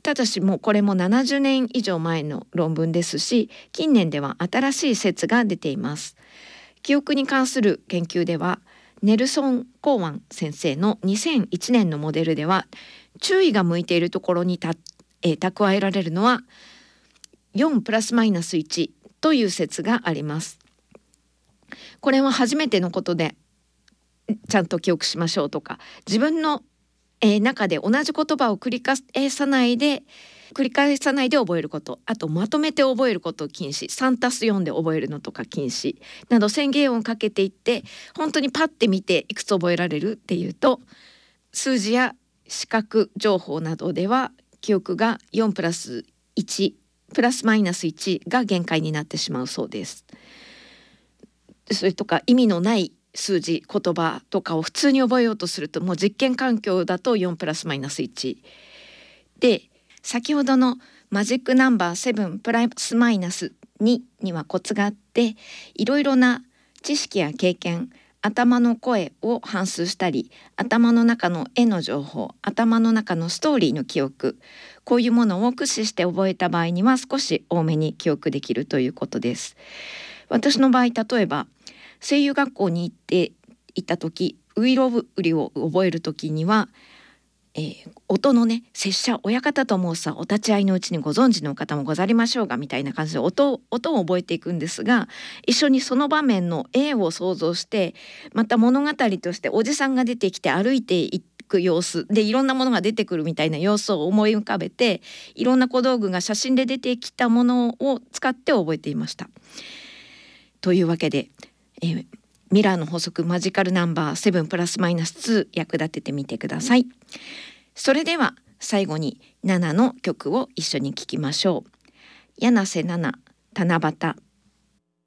ただしもうこれも70年以上前の論文ですし、近年では新しい説が出ています。記憶に関する研究ではネルソン・コーワン先生の2001年のモデルでは、注意が向いているところに蓄えられるのは4プラスマイナス1という説があります。これは初めてのことでちゃんと記憶しましょうとか、自分の中で同じ言葉を繰り返さないで覚えること、あとまとめて覚えることを禁止、3+4で覚えるのとか禁止など宣言をかけていって、本当にパッて見ていくつ覚えられるっていうと、数字や視覚情報などでは記憶が4プラス1プラスマイナス1が限界になってしまうそうです。それとか意味のない数字言葉とかを普通に覚えようとすると、もう実験環境だと4プラスマイナス1で、先ほどのマジックナンバー7プラスマイナス2にはコツがあって、いろいろな知識や経験、頭の声を反芻したり、頭の中の絵の情報、頭の中のストーリーの記憶、こういうものを駆使して覚えた場合には少し多めに記憶できるということです。私の場合、例えば声優学校に行った時、ウイロウリを覚える時には、音のね、拙者親方と申さお立ち会いのうちにご存知の方もござりましょうがみたいな感じで音を覚えていくんですが、一緒にその場面の絵を想像して、また物語としておじさんが出てきて歩いていく様子で、いろんなものが出てくるみたいな様子を思い浮かべて、いろんな小道具が写真で出てきたものを使って覚えていました。というわけで、ミラーの法則マジカルナンバー7プラスマイナス2役立ててみてください。それでは最後に7の曲を一緒に聴きましょう。柳瀬七七夕。